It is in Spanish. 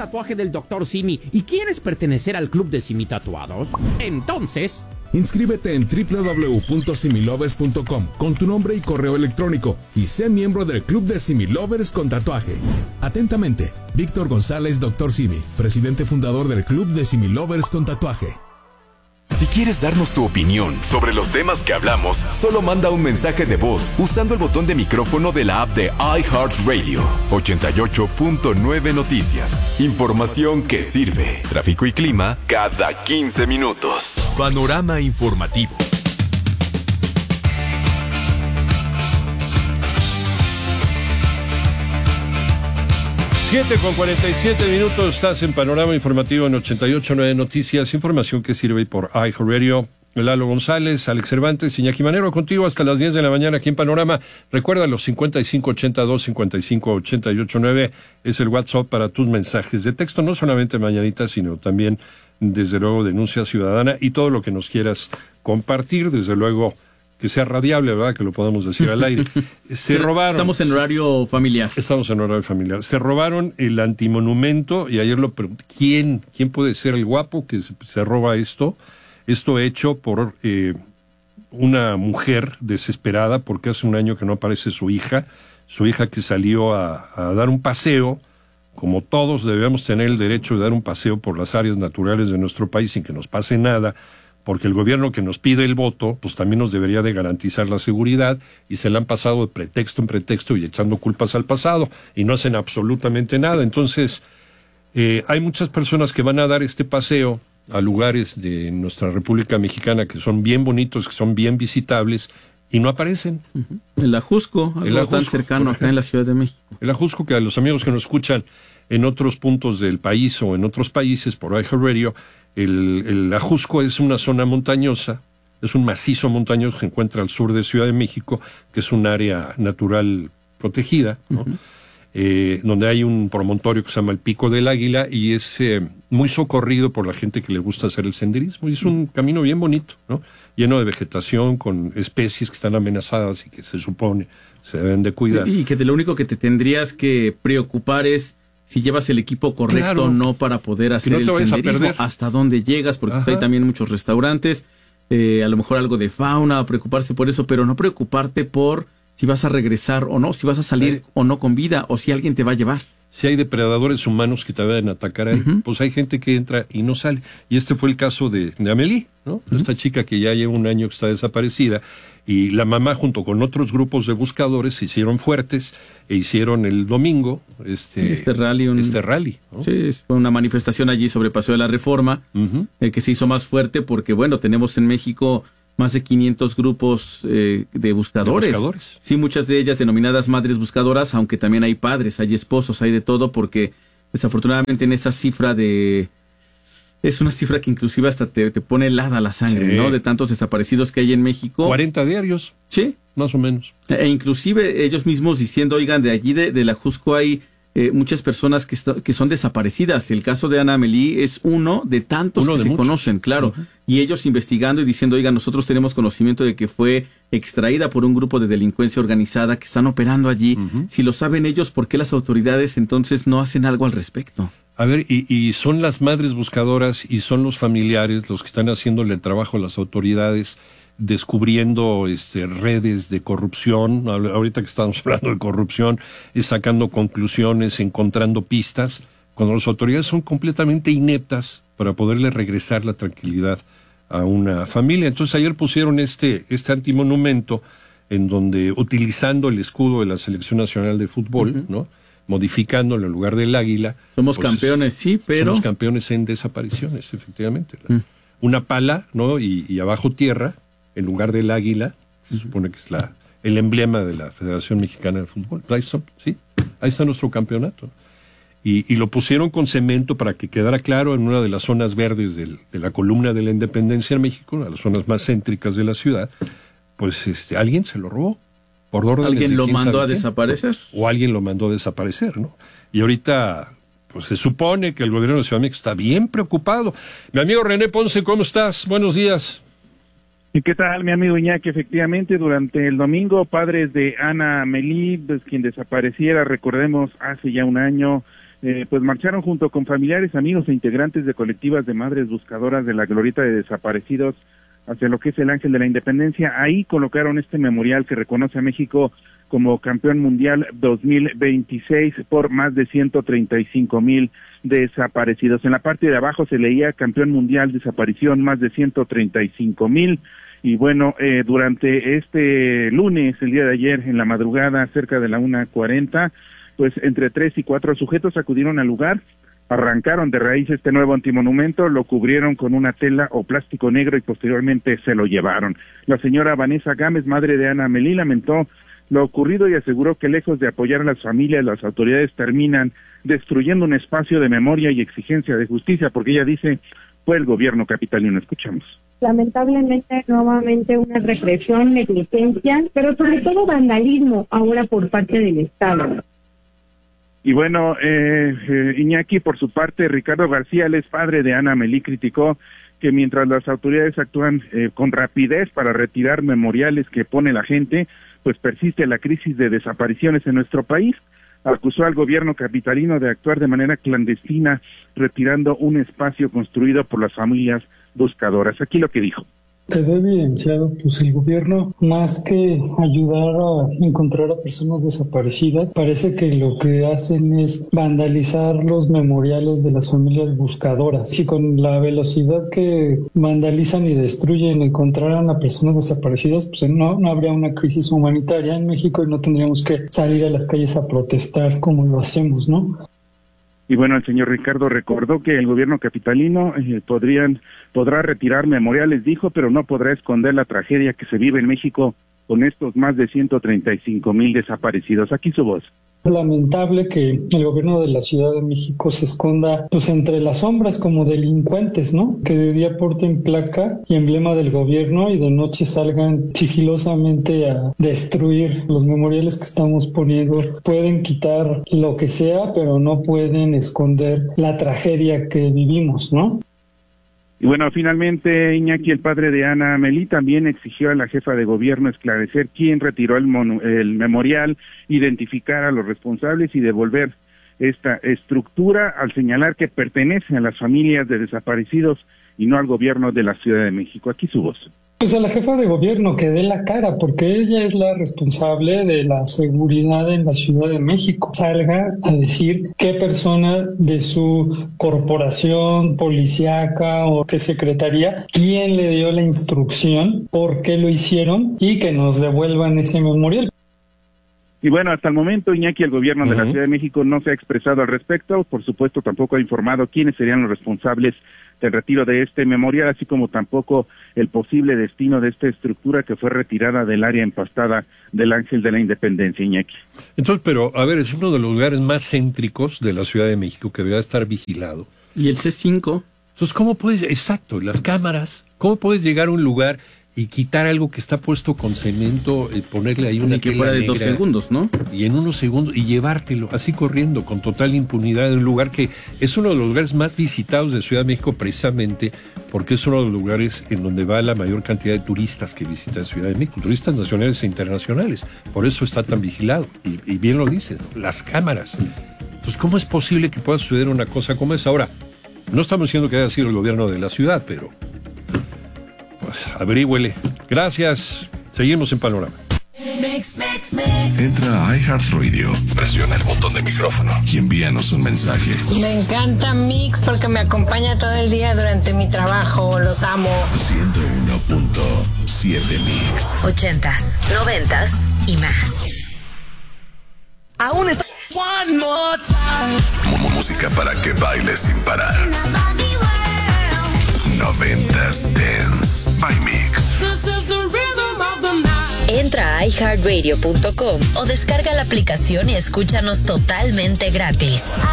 tatuaje del Dr. Simi y quieres pertenecer al club de Simi Tatuados? Entonces, inscríbete en www.similovers.com con tu nombre y correo electrónico y sé miembro del club de Similovers con tatuaje. Atentamente, Víctor González, Dr. Simi, presidente fundador del club de Similovers con tatuaje. Si quieres darnos tu opinión sobre los temas que hablamos, solo manda un mensaje de voz usando el botón de micrófono de la app de iHeartRadio. 88.9 Noticias. Información que sirve. Tráfico y clima cada 15 minutos. Panorama informativo. 7:47, estás en Panorama Informativo en 88.9 Noticias, información que sirve por iHeartRadio. Lalo González, Alex Cervantes, Iñaki Manero, contigo hasta las 10 de la mañana aquí en Panorama. Recuerda, los 5582-5588.9 es el WhatsApp para tus mensajes de texto, no solamente mañanita, sino también, desde luego, denuncia ciudadana y todo lo que nos quieras compartir, desde luego, que sea radiable, ¿verdad? Que lo podamos decir al aire. Se robaron. Estamos en horario familiar. Estamos en horario familiar. Se robaron el antimonumento y ayer lo pregunté, ¿quién puede ser el guapo que se roba esto? Esto hecho por una mujer desesperada porque hace un año que no aparece su hija que salió a dar un paseo. Como todos debemos tener el derecho de dar un paseo por las áreas naturales de nuestro país sin que nos pase nada, porque el gobierno que nos pide el voto, pues también nos debería de garantizar la seguridad, y se la han pasado de pretexto en pretexto y echando culpas al pasado, y no hacen absolutamente nada. Entonces, hay muchas personas que van a dar este paseo a lugares de nuestra República Mexicana que son bien bonitos, que son bien visitables, y no aparecen. El Ajusco, algo tan cercano acá en la Ciudad de México. El Ajusco, que a los amigos que nos escuchan en otros puntos del país o en otros países por iHeartRadio, el Ajusco es una zona montañosa, es un macizo montañoso que se encuentra al sur de Ciudad de México, que es un área natural protegida, ¿no? Donde hay un promontorio que se llama el Pico del Águila y es muy socorrido por la gente que le gusta hacer el senderismo, y es un camino bien bonito, ¿no? Lleno de vegetación, con especies que están amenazadas y que se supone se deben de cuidar. Y que de lo único que te tendrías que preocupar es si llevas el equipo correcto o no para poder hacer el senderismo, hasta dónde llegas, porque hay también muchos restaurantes, a lo mejor algo de fauna, preocuparse por eso, pero no preocuparte por si vas a regresar o no, si vas a salir o no con vida, o si alguien te va a llevar. Si hay depredadores humanos que te vayan a atacar ahí, pues hay gente que entra y no sale. Y este fue el caso de Amelie, ¿no? Esta chica que ya lleva un año que está desaparecida, y la mamá junto con otros grupos de buscadores se hicieron fuertes e hicieron el domingo este rally. ¿No? Sí, fue una manifestación allí sobre Paseo de la Reforma, que se hizo más fuerte porque, bueno, tenemos en México más de 500 grupos de buscadores. Sí, muchas de ellas denominadas madres buscadoras, aunque también hay padres, hay esposos, hay de todo, porque desafortunadamente en esa cifra es una cifra que inclusive hasta te pone helada la sangre, ¿no? De tantos desaparecidos que hay en México. 40 diarios. Sí. Más o menos. E inclusive ellos mismos diciendo, oigan, de allí de la Jusco hay muchas personas que son desaparecidas. El caso de Ana Amelie es uno de tantos que se conocen, claro. Y ellos investigando y diciendo, oigan, nosotros tenemos conocimiento de que fue extraída por un grupo de delincuencia organizada que están operando allí. Si lo saben ellos, ¿por qué las autoridades entonces no hacen algo al respecto? A ver, y son las madres buscadoras y son los familiares los que están haciéndole el trabajo a las autoridades, descubriendo redes de corrupción. Ahorita que estamos hablando de corrupción, es sacando conclusiones, encontrando pistas, cuando las autoridades son completamente ineptas para poderle regresar la tranquilidad a una familia. Entonces ayer pusieron este antimonumento en donde, utilizando el escudo de la Selección Nacional de Fútbol, ¿no?, modificándolo en lugar del águila. Somos campeones, sí, pero... Somos campeones en desapariciones, efectivamente. Una pala, ¿no?, y abajo tierra, en lugar del águila, se supone que es el emblema de la Federación Mexicana de Fútbol. Ahí está nuestro campeonato. Y lo pusieron con cemento para que quedara claro en una de las zonas verdes de la columna de la Independencia en México, una de las zonas más céntricas de la ciudad. Pues alguien se lo robó. Por órdenes ¿Alguien lo mandó a desaparecer? O alguien lo mandó a desaparecer, ¿no? Y ahorita, pues se supone que el gobierno de Ciudad de México está bien preocupado. Mi amigo René Ponce, ¿cómo estás? Buenos días. ¿Y qué tal, mi amigo Iñaki? Efectivamente, durante el domingo, padres de Ana Amelie, pues quien desapareciera, recordemos, hace ya un año, pues marcharon junto con familiares, amigos e integrantes de colectivas de madres buscadoras de la glorieta de desaparecidos hacia lo que es el Ángel de la Independencia. Ahí colocaron este memorial que reconoce a México como campeón mundial 2026 por más de 135,000 desaparecidos. En la parte de abajo se leía campeón mundial desaparición más de 135,000. Y bueno, durante este lunes, el día de ayer, en la madrugada, cerca de la 1:40, pues entre 3 y 4 sujetos acudieron al lugar, arrancaron de raíz este nuevo antimonumento, lo cubrieron con una tela o plástico negro y posteriormente se lo llevaron. La señora Vanessa Gámez, madre de Ana Melí, lamentó lo ocurrido y aseguró que lejos de apoyar a las familias, las autoridades terminan destruyendo un espacio de memoria y exigencia de justicia, porque ella dice, fue el gobierno capitalino. Escuchamos. Lamentablemente, nuevamente una represión, negligencia, pero sobre todo vandalismo ahora por parte del Estado. Y bueno, Iñaki, por su parte, Ricardo García, el padre de Ana Melí, criticó que mientras las autoridades actúan con rapidez para retirar memoriales que pone la gente, pues persiste la crisis de desapariciones en nuestro país. Acusó al gobierno capitalino de actuar de manera clandestina, retirando un espacio construido por las familias buscadoras. Aquí lo que dijo. Quedó evidenciado, pues el gobierno, más que ayudar a encontrar a personas desaparecidas, parece que lo que hacen es vandalizar los memoriales de las familias buscadoras. Si con la velocidad que vandalizan y destruyen encontraran a personas desaparecidas, pues no habría una crisis humanitaria en México y no tendríamos que salir a las calles a protestar como lo hacemos, ¿no? Y bueno, el señor Ricardo recordó que el gobierno capitalino podrá retirar memoriales, dijo, pero no podrá esconder la tragedia que se vive en México con estos más de 135,000 desaparecidos. Aquí su voz. Es lamentable que el gobierno de la Ciudad de México se esconda pues entre las sombras como delincuentes, ¿no? Que de día porten placa y emblema del gobierno y de noche salgan sigilosamente a destruir los memoriales que estamos poniendo. Pueden quitar lo que sea, pero no pueden esconder la tragedia que vivimos, ¿no? Y bueno, finalmente, Iñaki, el padre de Ana Melí, también exigió a la jefa de gobierno esclarecer quién retiró el memorial, identificar a los responsables y devolver esta estructura, al señalar que pertenece a las familias de desaparecidos y no al gobierno de la Ciudad de México. Aquí su voz. Pues a la jefa de gobierno que dé la cara, porque ella es la responsable de la seguridad en la Ciudad de México. Salga a decir qué persona de su corporación policíaca o qué secretaría, quién le dio la instrucción, por qué lo hicieron y que nos devuelvan ese memorial. Y bueno, hasta el momento, Iñaki, el gobierno de la Ciudad de México no se ha expresado al respecto. Por supuesto, tampoco ha informado quiénes serían los responsables del retiro de este memorial, así como tampoco el posible destino de esta estructura que fue retirada del área empastada del Ángel de la Independencia, Iñaki. Entonces, pero, a ver, es uno de los lugares más céntricos de la Ciudad de México que debería estar vigilado. ¿Y el C5? Entonces, ¿cómo puedes, exacto, las cámaras, cómo puedes llegar a un lugar y quitar algo que está puesto con cemento, ponerle ahí una que fuera de negra, 2 segundos, ¿no? Y en unos segundos, y llevártelo así corriendo, con total impunidad, en un lugar que es uno de los lugares más visitados de Ciudad de México, precisamente porque es uno de los lugares en donde va la mayor cantidad de turistas que visitan Ciudad de México, turistas nacionales e internacionales. Por eso está tan vigilado. Y bien lo dices, las cámaras. Entonces, ¿cómo es posible que pueda suceder una cosa como esa? Ahora, no estamos diciendo que haya sido el gobierno de la ciudad, pero pues averígüele. Gracias. Seguimos en Panorama. Entra a iHeartRadio, presiona el botón de micrófono y envíanos un mensaje. Me encanta Mix porque me acompaña todo el día durante mi trabajo. Los amo. 101.7 Mix. 80s, 90s y más. Aún está. One more time. Música para que bailes sin parar. 90s Dance by Mix. Entra a iHeartRadio.com o descarga la aplicación y escúchanos totalmente gratis.